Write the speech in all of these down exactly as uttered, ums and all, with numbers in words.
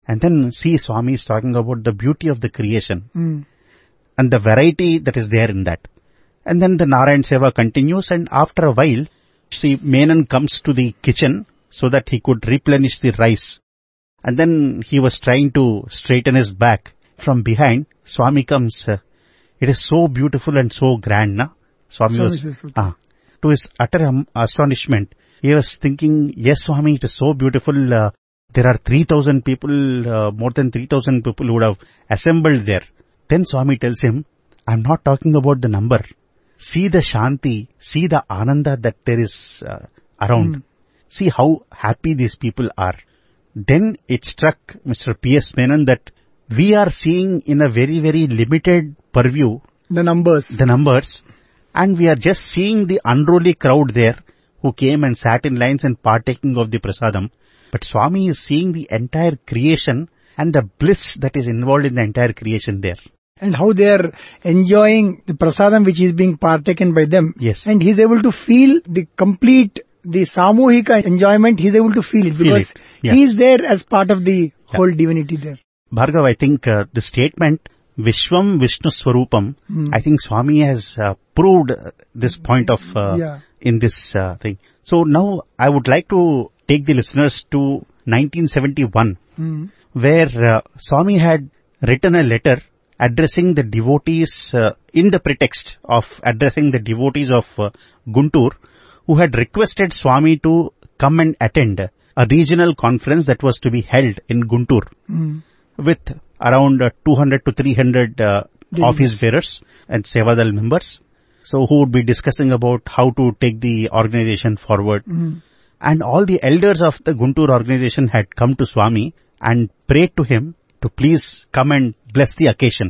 And then see Swami is talking about the beauty of the creation Mm. and the variety that is there in that. And then the Narayan Seva continues, and after a while, Sri Menon comes to the kitchen so that he could replenish the rice. And then he was trying to straighten his back. From behind, Swami comes. Uh, it is so beautiful and so grand, na? Swami Swami was, says, okay. ah, to his utter um, astonishment, he was thinking, yes, Swami, it is so beautiful. Uh, there are three thousand people, uh, more than three thousand people who would have assembled there. Then Swami tells him, I'm not talking about the number. See the Shanti, see the Ananda that there is uh, around. Mm. See how happy these people are. Then it struck Mister P S Menon that we are seeing in a very, very limited purview The numbers. the numbers, and we are just seeing the unruly crowd there who came and sat in lines and partaking of the prasadam. But Swami is seeing the entire creation and the bliss that is involved in the entire creation there. And how they are enjoying the prasadam which is being partaken by them. Yes. And he's able to feel the complete, the samuhika enjoyment, he's able to feel it. Feel Because it, yeah. he is there as part of the whole divinity there. Bhargav, I think uh, the statement Vishwam Vishnu Swarupam, Hmm. I think Swami has uh, proved uh, this point of uh, Yeah. in this uh, thing. So now I would like to take the listeners to nineteen seventy-one, Mm. where uh, Swami had written a letter addressing the devotees uh, in the pretext of addressing the devotees of uh, Guntur, who had requested Swami to come and attend a regional conference that was to be held in Guntur Mm. with around uh, two hundred to three hundred uh, Delegates. office bearers and Sevadal members. So who would be discussing about how to take the organization forward. Mm. And all the elders of the Guntur organization had come to Swami and prayed to him to please come and bless the occasion.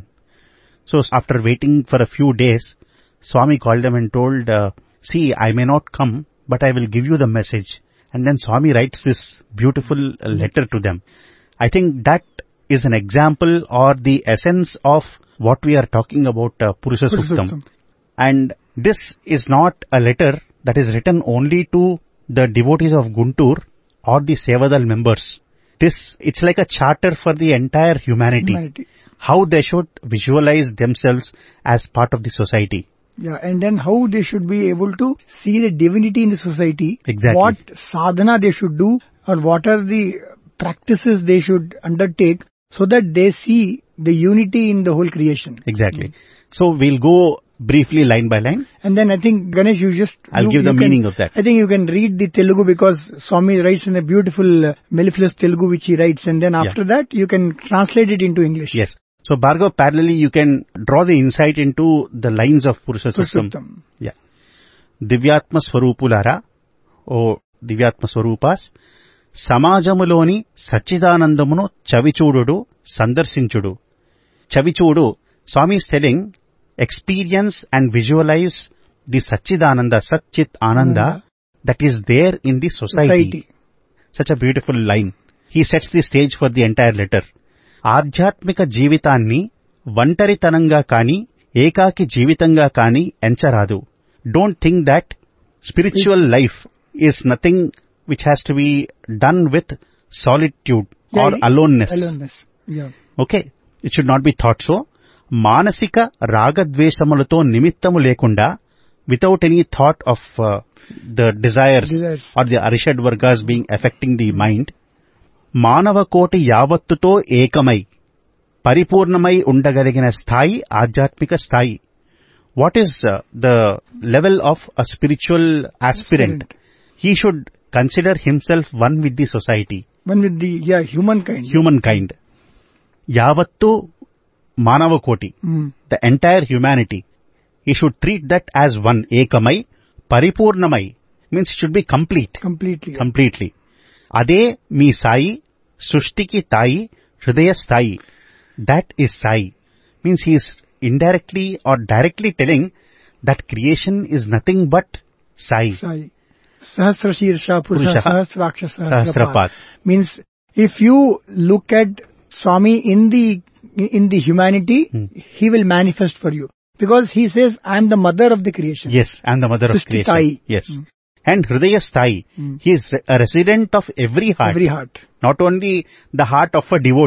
So after waiting for a few days, Swami called them and told, uh, see, I may not come, but I will give you the message. And then Swami writes this beautiful uh, letter to them. I think that is an example or the essence of what we are talking about uh, Purusha Suktam. Suktam. And this is not a letter that is written only to the devotees of Guntur or the Sevadal members. This, it's like a charter for the entire humanity. Humanity. How they should visualize themselves as part of the society. Yeah, and then how they should be able to see the divinity in the society. Exactly. What sadhana they should do or what are the practices they should undertake so that they see the unity in the whole creation. Exactly. So we'll go briefly line by line. And then I think, Ganesh, you just... I'll you, give the you meaning can, of that. I think you can read the Telugu because Swami writes in a beautiful uh, mellifluous Telugu which he writes, and then after Yeah. that you can translate it into English. Yes. So Bhargav, parallelly you can draw the insight into the lines of Purusha Suktam. Suktam. Yeah. Divyatma Swarupulara, or Divyatma Swarupas, సమాజములోని సచ్చిదానందమును చవిచూడుడు సందర్శించుడు. చవిచూడు, Swami is telling, experience and visualize the Satchidananda, Satchit Ananda Ananda. that is there in the society. Society. Such a beautiful line. He sets the stage for the entire letter. ఆధ్యాత్మిక జీవితాన్ని ఒంటరితనంగా కాని ఏకాకి జీవితంగా కాని ఎంచరాదు. Don't think that spiritual life is nothing which has to be done with solitude Yeah, or aloneness. Aloneness. Yeah. Okay, it should not be thought so. మానసిక రాగద్వేషములతో నిమిత్తము లేకుండా, without any thought of uh, the desires, Desires. or the arishad vargas being affecting the mind, మానవ కోటి యావత్తుతో ఏకమై పరిపూర్ణమై ఉండగలిగిన స్థాయి ఆధ్యాత్మిక స్థాయి. What is uh, the level of a spiritual aspirant? Aspirant. He should consider himself one with the society, One with the, yeah, humankind. humankind. Yavattu Manava Koti, Mm. the entire humanity. He should treat that as one. Ekamai, Paripurnamai, means it should be complete. Completely. Completely. Ade mi Sai, Sushtiki Tai, Hridaya Sai. That is Sai. Means he is indirectly or directly telling that creation is nothing but Sai. Sai. Sahasra Shirsha Purusha Purusha. Sahasraksha Sahasrapath. Sahasrapath. Means if you look at Swami in the in the humanity, Hmm. he will manifest for you. Because he says, I am the mother of the creation. Yes, I am the mother of Sushti creation. Tai. Yes. Hmm. And Hridaya Stai, Hmm. he is a resident of every heart. Every heart. Not only the heart of a devotee.